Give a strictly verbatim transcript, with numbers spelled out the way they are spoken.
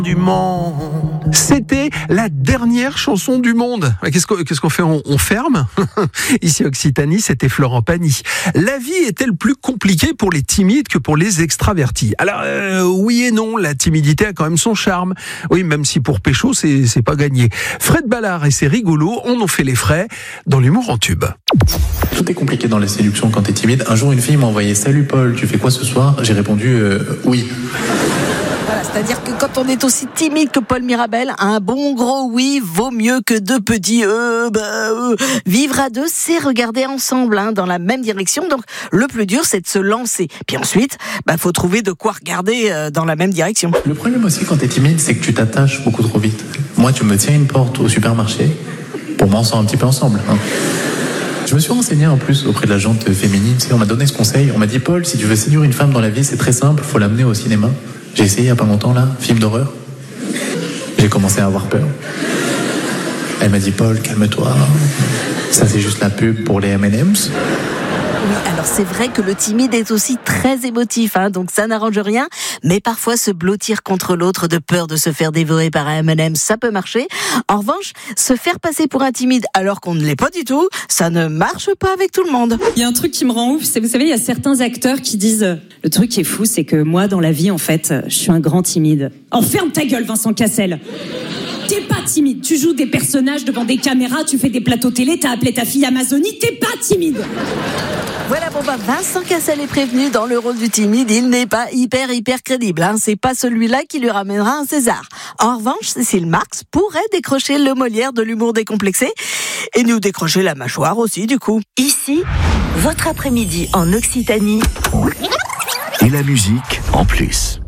Du monde. C'était la dernière chanson du monde. Qu'est-ce qu'on, qu'est-ce qu'on fait ? On, on ferme ? Ici Occitanie, c'était Florent Pagny. La vie est-elle plus compliquée pour les timides que pour les extravertis ? Alors euh, oui et non, la timidité a quand même son charme. Oui, même si pour pécho, c'est, c'est pas gagné. Fred Ballard et ses rigolos en ont fait les frais dans l'humour en tube. Tout est compliqué dans la séduction quand t'es timide. Un jour, une fille m'a envoyé « Salut Paul, tu fais quoi ce soir ?» J'ai répondu euh, « Oui ». Voilà, c'est-à-dire que quand on est aussi timide que Paul Mirabel, un bon gros oui vaut mieux que deux petits euh, bah, euh. Vivre à deux, c'est regarder ensemble hein, dans la même direction. Donc le plus dur, c'est de se lancer. Puis ensuite, bah faut trouver de quoi regarder euh, dans la même direction. Le problème aussi quand t'es timide, c'est que tu t'attaches beaucoup trop vite. Moi, tu me tiens une porte au supermarché, pour m'en sortir un petit peu ensemble. Hein. Je me suis renseigné en plus auprès de la jante féminine. Tu sais, on m'a donné ce conseil. On m'a dit « Paul, si tu veux séduire une femme dans la vie, c'est très simple, faut l'amener au cinéma. » J'ai essayé il n'y a pas longtemps, là, film d'horreur. J'ai commencé à avoir peur. Elle m'a dit « Paul, calme-toi. Ça, c'est juste la pub pour les M and M's. » Oui, alors c'est vrai que le timide est aussi très émotif, hein, donc ça n'arrange rien. Mais parfois, se blottir contre l'autre de peur de se faire dévorer par un M and M, ça peut marcher. En revanche, se faire passer pour un timide alors qu'on ne l'est pas du tout, ça ne marche pas avec tout le monde. Il y a un truc qui me rend ouf, c'est, vous savez, il y a certains acteurs qui disent « Le truc qui est fou, c'est que moi, dans la vie, en fait, je suis un grand timide. » Oh, ferme ta gueule, Vincent Cassel. T'es pas timide, tu joues des personnages devant des caméras, tu fais des plateaux télé, t'as appelé ta fille Amazonie, t'es pas timide. Voilà, bon bah Vincent Cassel est prévenu, dans le rôle du timide, il n'est pas hyper hyper crédible. Hein. C'est pas celui-là qui lui ramènera un César. En revanche, Cécile Marx pourrait décrocher le Molière de l'humour décomplexé et nous décrocher la mâchoire aussi du coup. Ici, votre après-midi en Occitanie. Et la musique en plus.